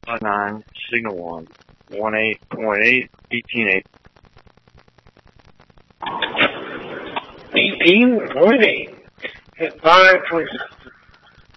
9, signal 1. 18.8, 18.8. 18.8. Hit 5, 26.